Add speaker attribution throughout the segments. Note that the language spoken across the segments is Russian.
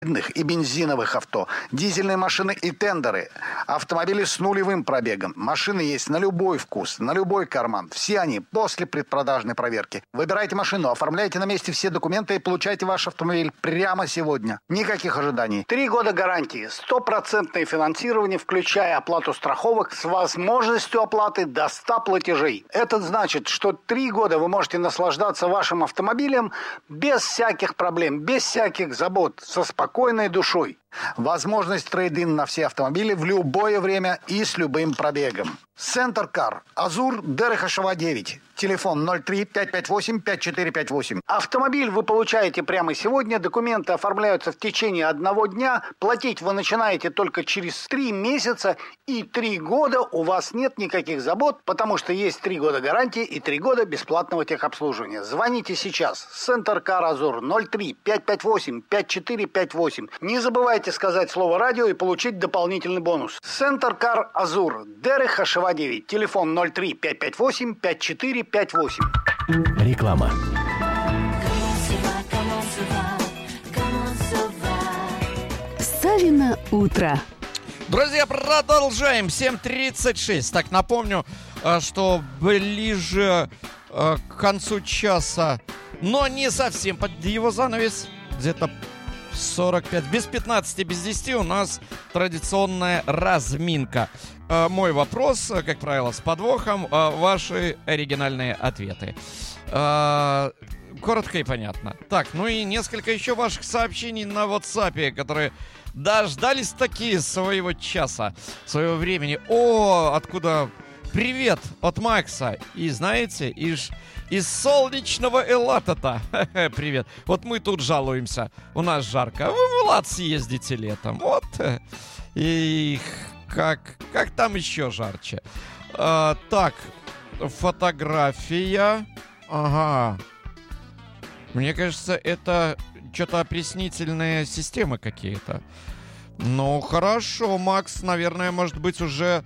Speaker 1: и бензиновых авто, дизельные машины и тендеры, автомобили с нулевым пробегом. Машины есть на любой вкус, на любой карман. Все они после предпродажной проверки. Выбирайте машину, оформляйте на месте все документы и получайте ваш автомобиль прямо сегодня. Никаких ожиданий. 3 года гарантии, 100% финансирование, включая оплату страховок с возможностью оплаты до 100 платежей. Это значит, что 3 года вы можете наслаждаться вашим автомобилем без всяких проблем, без всяких забот, со спокойной душой. Возможность трейд-ин на все автомобили в любое время и с любым пробегом. Центр Кар. Азур, Дерехашева 9. Телефон 03-558-5458. Автомобиль вы получаете прямо сегодня. Документы оформляются в течение 1 дня. Платить вы начинаете только через 3 месяца. И 3 года у вас нет никаких забот, потому что есть 3 года гарантии и 3 года бесплатного техобслуживания. Звоните сейчас. Центр Кар Азур 03-558-5458. Не забывайте сказать слово «радио» и получить дополнительный бонус. Центр Кар Азур, Дерехашева 9. Телефон 03-558-5458.
Speaker 2: Реклама.
Speaker 3: Савино утро.
Speaker 4: Друзья, продолжаем. 7:36. Так, напомню, что ближе к концу часа, но не совсем под его занавес, где-то 45, без 15, без 10 у нас традиционная разминка. Мой вопрос, как правило, с подвохом, ваши оригинальные ответы. Коротко и понятно. Так, ну и несколько еще ваших сообщений на WhatsApp, которые дождались такие своего часа, своего времени. О, откуда... Привет от Макса. И знаете, из солнечного Элатата. Привет. Вот мы тут жалуемся. У нас жарко. Вы в Элат съездите летом. Вот. И как там еще жарче. Так, фотография. Ага. Мне кажется, это что-то опреснительные системы какие-то. Ну, хорошо, Макс, наверное, может быть, уже...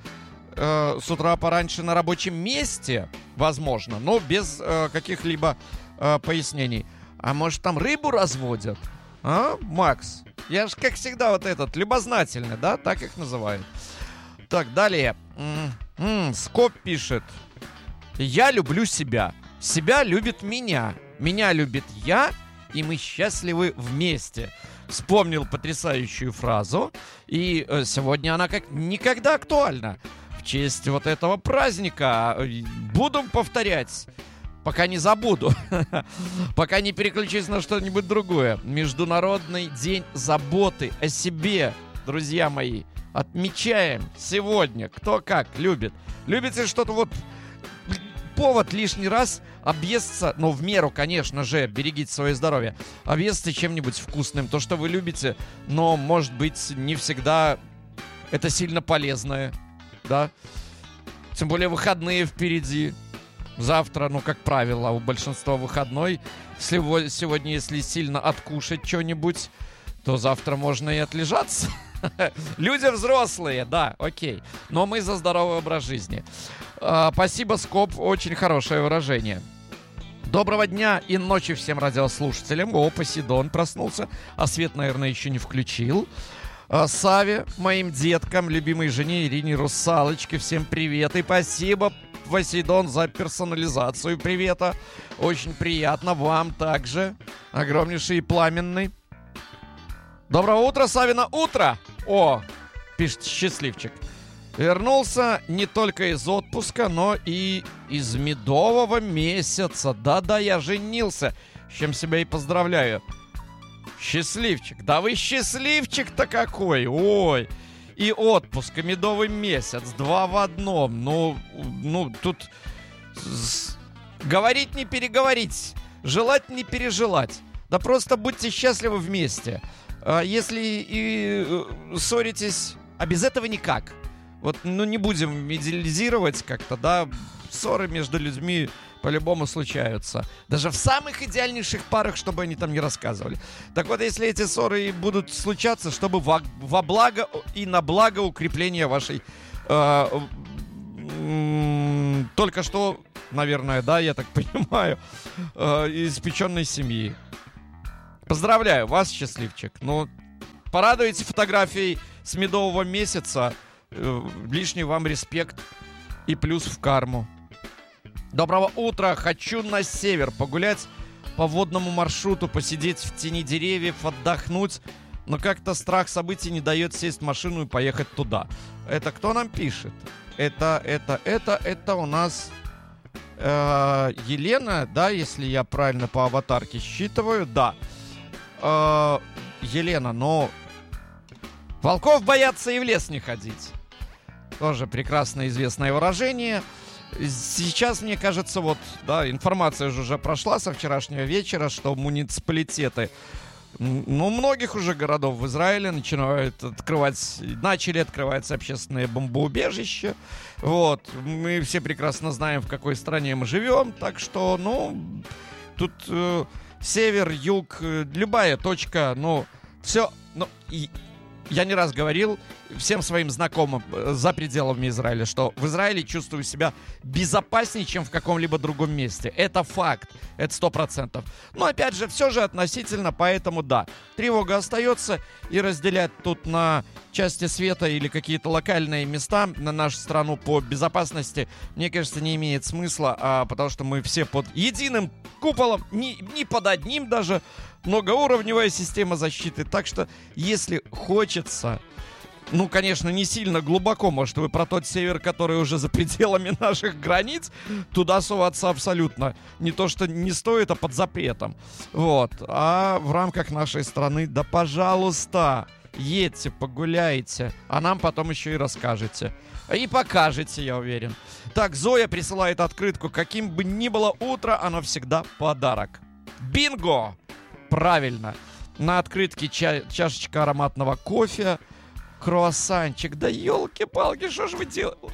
Speaker 4: с утра пораньше на рабочем месте, возможно, но без каких-либо пояснений. А может, там рыбу разводят? А, Макс? Я ж, как всегда, вот этот, любознательный, да? Так их называют. Так, далее. Скоп пишет. Я люблю себя. Себя любит меня. Меня любит я, и мы счастливы вместе. Вспомнил потрясающую фразу, и сегодня она как никогда актуальна. В честь вот этого праздника буду повторять, пока не забуду, пока не переключусь на что-нибудь другое. Международный день заботы о себе, друзья мои. Отмечаем сегодня, кто как любит. Любите что-то вот... Повод лишний раз объесться, ну, в меру, конечно же, берегите свое здоровье, объесться чем-нибудь вкусным, то, что вы любите, но, может быть, не всегда это сильно полезное, да? Тем более выходные впереди. Завтра, ну, как правило, у большинства выходной. Сегодня, если сильно откушать что-нибудь, то завтра можно и отлежаться. Люди взрослые, да, окей. Но мы за здоровый образ жизни. Спасибо, Скоп, очень хорошее выражение. Доброго дня и ночи всем радиослушателям. О, Посейдон проснулся, а свет, наверное, еще не включил. Саве, моим деткам, любимой жене Ирине Русалочке, всем привет. И спасибо, Посейдон, за персонализацию привета. Очень приятно, вам также. Огромнейший и пламенный. Доброе утро, Савино, утро! О, пишет счастливчик. Вернулся не только из отпуска, но и из медового месяца. Да-да, я женился, с чем себя и поздравляю. Счастливчик, да вы счастливчик-то какой! Ой, и отпуск, и медовый месяц, 2 в одном. Ну, тут говорить не переговорить, желать не пережелать. Да просто будьте счастливы вместе. Если и ссоритесь, а без этого никак. Вот, ну, не будем идеализировать как-то, да, ссоры между людьми по-любому случаются. Даже в самых идеальнейших парах, чтобы они там не рассказывали. Так вот, если эти ссоры и будут случаться, чтобы во благо и на благо укрепления вашей только что, наверное, да, я так понимаю, испеченной семьи. Поздравляю вас, счастливчик. Ну, порадуете фотографией с медового месяца, лишний вам респект и плюс в карму. Доброго утра. Хочу на север погулять по водному маршруту, посидеть в тени деревьев, отдохнуть. Но как-то страх событий не дает сесть в машину и поехать туда. Это кто нам пишет? Это у нас Елена, да, если я правильно по аватарке считываю, да. Елена, но волков боятся и в лес не ходить. Тоже прекрасно известное выражение. Сейчас, мне кажется, вот, да, информация же уже прошла со вчерашнего вечера, что муниципалитеты, ну, многих уже городов в Израиле начали открывать общественные бомбоубежища. Вот. Мы все прекрасно знаем, в какой стране мы живем. Так что, ну, тут север, юг, любая точка, ну, все. Ну, и я не раз говорил всем своим знакомым за пределами Израиля, что в Израиле чувствую себя безопаснее, чем в каком-либо другом месте. Это факт, это 100%. Но опять же, все же относительно, поэтому да, тревога остается, и разделять тут на части света или какие-то локальные места на нашу страну по безопасности, мне кажется, не имеет смысла, потому что мы все под единым куполом, не под одним даже, многоуровневая система защиты. Так что, если хочется, ну, конечно, не сильно глубоко, может, вы про тот север, который уже за пределами наших границ, туда соваться абсолютно не то, что не стоит, а под запретом. Вот. А в рамках нашей страны, да, пожалуйста, едьте, погуляйте, а нам потом еще и расскажете. И покажете, я уверен. Так, Зоя присылает открытку. Каким бы ни было утро, оно всегда подарок. Бинго! Правильно. На открытке чашечка ароматного кофе, круассанчик. Да елки-палки, что ж вы делаете?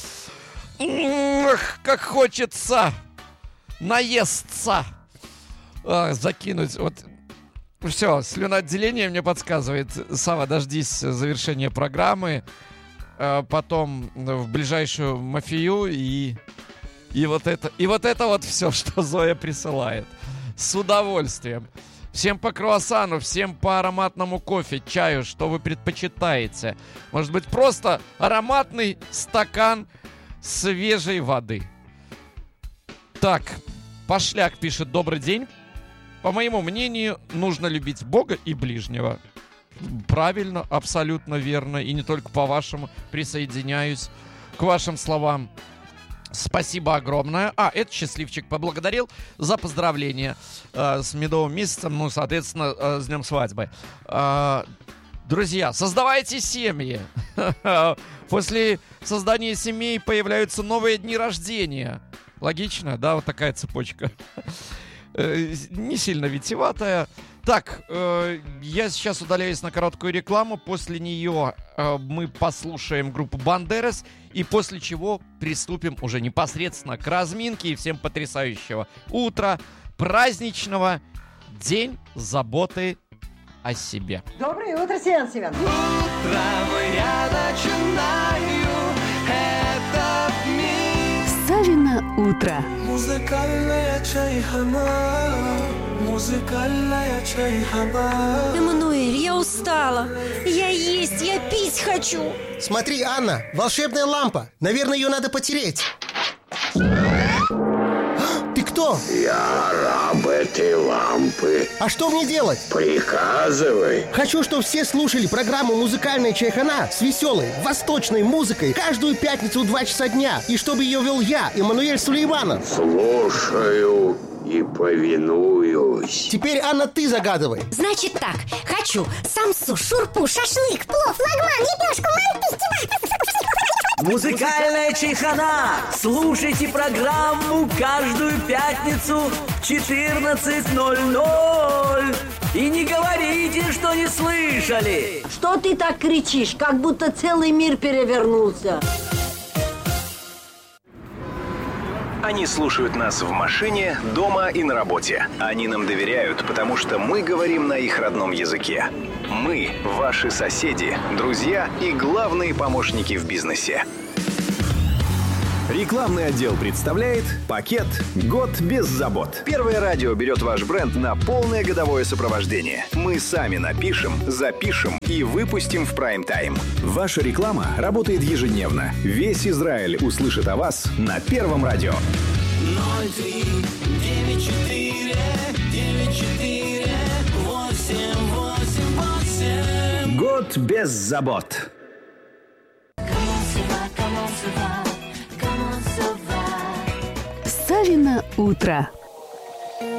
Speaker 4: Как хочется наесться. Закинуть. Вот все, слюноотделение мне подсказывает. Сава, дождись завершения программы. Потом в ближайшую мафию и вот это вот все, что Зоя присылает. С удовольствием. Всем по круассану, всем по ароматному кофе, чаю, что вы предпочитаете. Может быть, просто ароматный стакан свежей воды. Так, Пошляк пишет: добрый день. По моему мнению, нужно любить Бога и ближнего. Правильно, абсолютно верно. И не только по-вашему. Присоединяюсь к вашим словам. Спасибо огромное. Это счастливчик поблагодарил за поздравления с медовым месяцем, ну, соответственно, с днем свадьбы. Друзья, создавайте семьи. После создания семей появляются новые дни рождения. Логично, да, вот такая цепочка. Не сильно витиеватая. Так, я сейчас удаляюсь на короткую рекламу. После нее мы послушаем группу Бандерас. И после чего приступим уже непосредственно к разминке. И всем потрясающего утра, праздничного, день заботы о себе.
Speaker 2: Доброе утро, Семен Семенович.
Speaker 3: Утром я начинаю этот миг.
Speaker 5: Савино утро.
Speaker 3: Музыкальная чайхана. Музыкальная чайхана.
Speaker 6: Эммануэль, я устала. Я есть, я пить хочу.
Speaker 7: Смотри, Анна, волшебная лампа. Наверное, ее надо потереть. Ты кто?
Speaker 8: Я раб этой лампы.
Speaker 7: А что мне делать?
Speaker 8: Приказывай.
Speaker 7: Хочу, чтобы все слушали программу «Музыкальная чайхана» с веселой, восточной музыкой каждую пятницу в 2 часа дня. И чтобы ее вел я, Эммануэль Сулейманов.
Speaker 8: Слушаю и повинуюсь.
Speaker 7: Теперь, Анна, ты загадывай.
Speaker 6: Значит так, хочу самсу, шурпу, шашлык, плов, лагман, лепешку, манты,
Speaker 3: Музыкальная чайхана. Слушайте программу каждую пятницу в 14:00. И не говорите, что не слышали.
Speaker 2: Что ты так кричишь, как будто целый мир перевернулся?
Speaker 9: Они слушают нас в машине, дома и на работе. Они нам доверяют, потому что мы говорим на их родном языке. Мы – ваши соседи, друзья и главные помощники в бизнесе.
Speaker 5: Рекламный отдел представляет пакет «Год без забот».
Speaker 9: Первое радио берет ваш бренд на полное годовое сопровождение. Мы сами напишем, запишем и выпустим в прайм-тайм.
Speaker 5: Ваша реклама работает ежедневно. Весь Израиль услышит о вас на Первом радио.
Speaker 3: 03 94 94 888.
Speaker 5: Год без забот.
Speaker 10: Савино утро.